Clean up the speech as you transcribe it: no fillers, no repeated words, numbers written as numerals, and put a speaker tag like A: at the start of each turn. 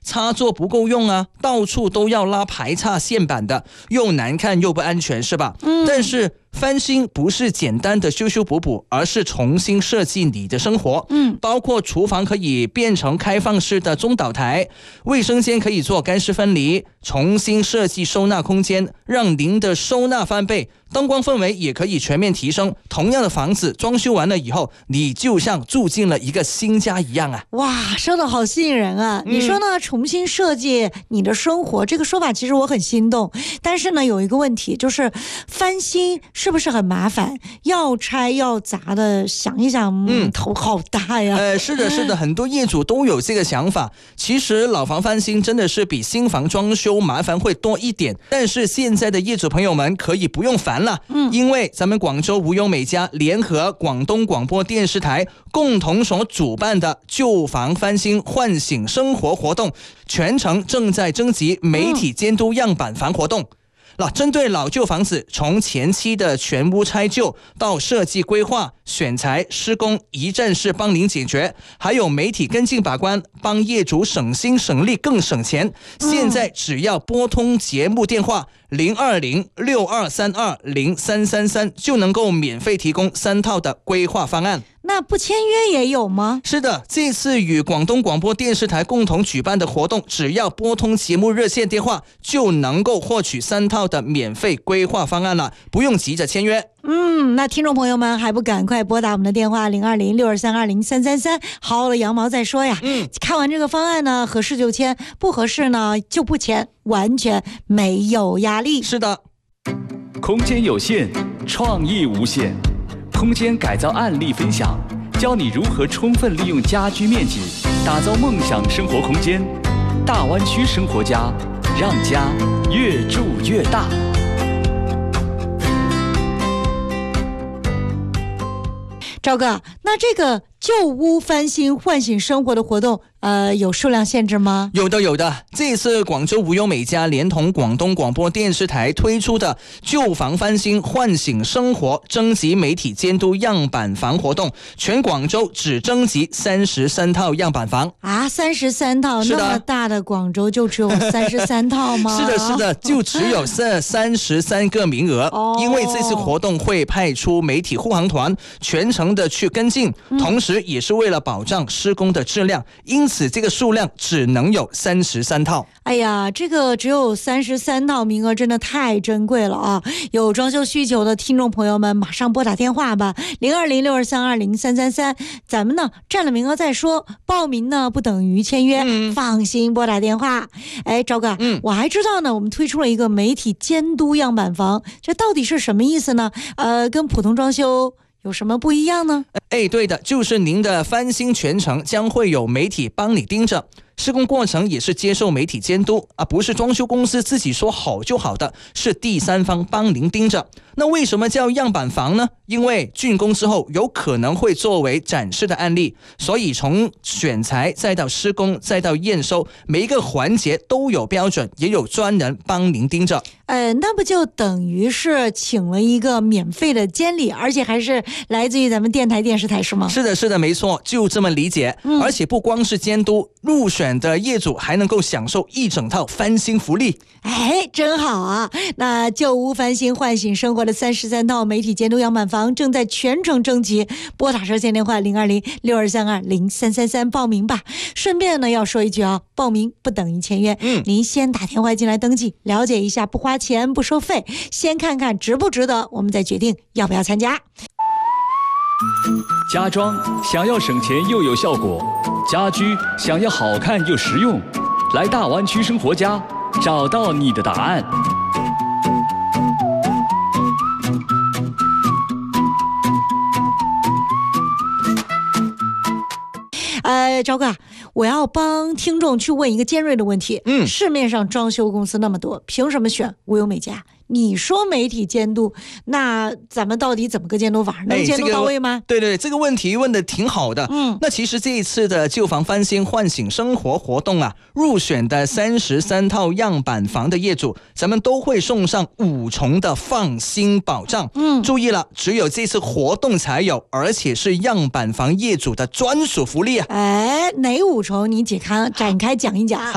A: 插座不够用啊，到处都要拉排插线板的，又难看又不安全，是吧？但是翻新不是简单的修修补补，而是重新设计你的生活。包括厨房可以变成开放式的中岛台，卫生间可以做干湿分离，重新设计收纳空间，让您的收纳翻倍，灯光氛围也可以全面提升。同样的房子装修完了以后，你就像住进了一个新家一样啊！
B: 哇，说的好吸引人啊！你说呢？重新设计你的生活，这个说法其实我很心动。但是呢，有一个问题就是翻新是不是很麻烦？要拆要砸的，想一想，头好大呀。
A: 是的，是的，很多业主都有这个想法。其实老房翻新真的是比新房装修麻烦会多一点，但是现在的业主朋友们可以不用烦了，因为咱们广州无忧美家联合广东广播电视台共同所主办的旧房翻新唤醒生活活动，全程正在征集媒体监督样板房活动。针对老旧房子，从前期的全屋拆旧到设计规划、选材、施工，一站式帮您解决，还有媒体跟进把关，帮业主省心省力更省钱。现在只要拨通节目电话020-6232-0333，就能够免费提供3套的规划方案。
B: 那不签约也有吗？
A: 是的，这次与广东广播电视台共同举办的活动，只要拨通节目热线电话，就能够获取3套的免费规划方案了，不用急着签约。
B: 那听众朋友们还不赶快拨打我们的电话020-6232-0333，好了羊毛再说呀。看完这个方案呢，合适就签，不合适呢就不签，完全没有压力。
A: 是的，
C: 空间有限，创意无限，空间改造案例分享，教你如何充分利用家居面积，打造梦想生活空间。大湾区生活家，让家越住越大。
B: 赵哥，那这个旧屋翻新唤醒生活的活动有数量限制吗？
A: 有的，这次广州无忧美家连同广东广播电视台推出的旧房翻新唤醒生活征集媒体监督样板房活动，全广州只征集33套样板房
B: 啊，33套，那么大的广州就只有33套吗？
A: 是的，就只有这33个名额。因为这次活动会派出媒体护航团全程的去跟进，同时也是为了保障施工的质量，因此这个数量只能有33套。
B: 哎呀，这个只有33套名额真的太珍贵了啊！有装修需求的听众朋友们马上拨打电话吧，020-6232-0333，咱们呢占了名额再说，报名呢不等于签约，放心拨打电话。哎，赵哥，我还知道呢，我们推出了一个媒体监督样板房，这到底是什么意思呢？跟普通装修有什么不一样呢？
A: 对的，就是您的翻新全程将会有媒体帮你盯着，施工过程也是接受媒体监督不是装修公司自己说好就好的，是第三方帮您盯着。那为什么叫样板房呢？因为竣工之后有可能会作为展示的案例，所以从选材再到施工再到验收，每一个环节都有标准，也有专人帮您盯着。
B: 那不就等于是请了一个免费的监理，而且还是来自于咱们电台电视台是吗？
A: 是的，没错，就这么理解。而且不光是监督，入选的业主还能够享受一整套翻新福利。
B: 真好啊！那旧屋翻新唤醒生活的33套媒体监督样板房正在全程征集，拨打热线电话020-6232-0333报名吧。顺便呢要说一句报名不等于签约，您先打电话进来登记，了解一下，不花钱不收费，先看看值不值得，我们再决定要不要参加。
C: 家装想要省钱又有效果，家居想要好看又实用，来大湾区生活家，找到你的答案。
B: 赵哥，我要帮听众去问一个尖锐的问题。市面上装修公司那么多，凭什么选无忧美家？你说媒体监督，那咱们到底怎么个监督法？能监督到位吗？
A: 对，这个问题问得挺好的。那其实这一次的旧房翻新唤醒生活活动入选的33套样板房的业主，咱们都会送上5重的放心保障。注意了，只有这次活动才有，而且是样板房业主的专属福利。
B: 哪5重？你展开讲一讲。